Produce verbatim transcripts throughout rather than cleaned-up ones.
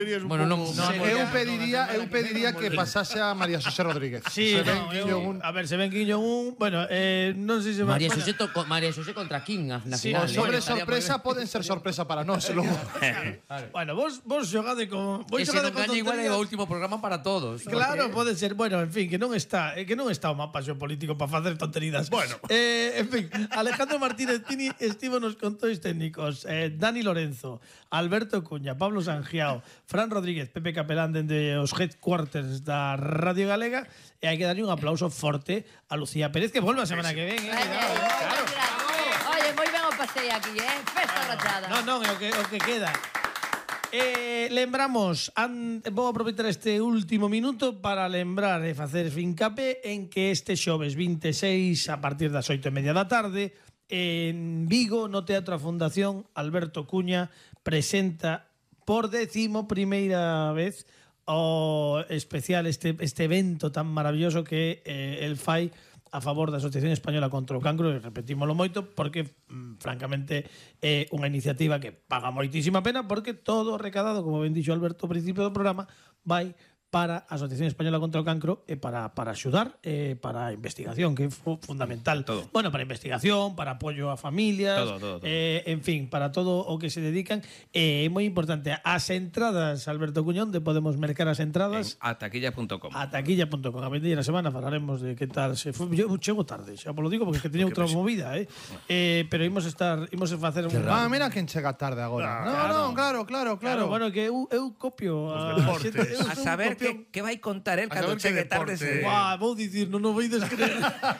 Bueno, non, no, non, eu pediría, eu pediría que pasase a María José Rodríguez. Sí, se no, ven eu, Kim Jong-un. a ver, se ven Kim Jong-un, bueno, eh, non sei se va... María bueno, Xosé, to, María Xosé contra King na Sí, final. Os sobre eh. sorpresa poden ser sorpresa para nós. Logo. Bueno, vos, vos xogade con... Vos Ese xogade non con gaña igual é tonterías. o último programa para todos. Claro, pode ser. Bueno, en fin, que non está, eh, que non está o mapa xeopolítico para facer tonterías. Bueno. Eh, en fin, Alejandro Martínez Tini estivo nos controis técnicos, eh, Dani Lorenzo, Alberto Cuña, Pablo Sangiao, Fran Rodríguez, Pepe Capelán dende os headquarters da Radio Galega, e hai que darlle un aplauso forte a Lucía Pérez, que volve a semana que ven, eh. Cuidado, eh. Claro. Oye, moi ben o pasei aquí, eh? Festa rachada. Non, non, é o que, o que queda. Eh, lembramos, an, vou aproveitar este último minuto para lembrar e facer fincapé en que este xoves vinte e seis a partir das oito e media da tarde en Vigo, no Teatro A Fundación, Alberto Cuña presenta por décimo primeira vez o especial este, este evento tan maravilloso que eh, el fai a favor da Asociación Española contra o Cancro, e repetímolo moito porque mm, francamente é unha iniciativa que paga moitísima pena, porque todo o recadado, como ben dixo Alberto ao principio do programa, vai para a Asociación Española contra o Cancro e para, para axudar e para a investigación, que é fu fundamental. Todo. Bueno, para investigación, para apoio a familias, Todo, todo, todo. Eh, en fin, para todo o que se dedican. É eh, moi importante. As entradas, Alberto Cuñón, de podemos mercar as entradas En ataquilla punto com. a taquilla punto com. A vendeira semana falaremos de que tal se foi. Eu chego tarde, xa polo digo, porque es que teña outra movida, eh? eh pero imos estar, imos a facer un... Ah, mira quen chega tarde agora. No, no, claro, claro, claro. Claro, bueno, que eu, eu copio a, deportes. xente, eu A son un saber copión. que, que vai contar el A cando saber que chegue tarde. deporte. Se... Buah, vou dicir, non o veides creer.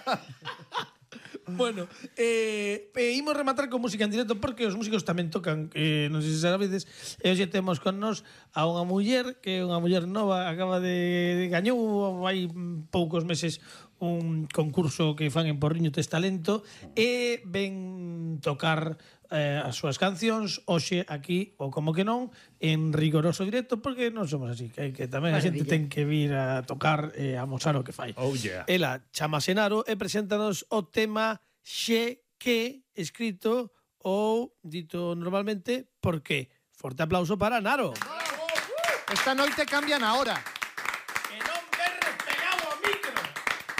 Bueno, eh, e imos rematar con música en directo porque os músicos tamén tocan, eh, non sei se sabedes, e hoxe temos con nos a unha muller que é unha muller nova, acaba de, de gañou hai poucos meses un concurso que fan en Porriño Tes Talento e ven tocar eh, as súas cancións hoxe aquí, ou como que non, en rigoroso directo, porque non somos así, que, que tamén a xente ten que vir a tocar e a mostrar o que fai. Oh, yeah. Ela chama Senaro e preséntanos o tema Xe que, escrito ou dito normalmente, por qué. Forte aplauso para Naro. Esta noite cambian a hora.